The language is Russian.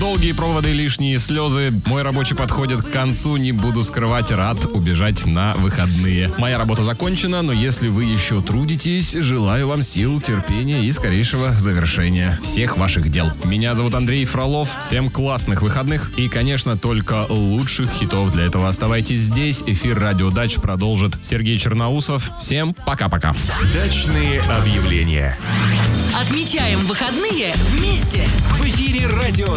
Долгие проводы, лишние слезы. Мой рабочий подходит к концу. Не буду скрывать, рад убежать на выходные. Моя работа закончена, но если вы еще трудитесь, желаю вам сил, терпения и скорейшего завершения всех ваших дел. Меня зовут Андрей Фролов. Всем классных выходных и, конечно, только лучших хитов для этого. Оставайтесь здесь. Эфир «Радио Дач» продолжит Сергей Черноусов. Всем пока-пока. Дачные объявления. Отмечаем выходные вместе. В эфире «Радио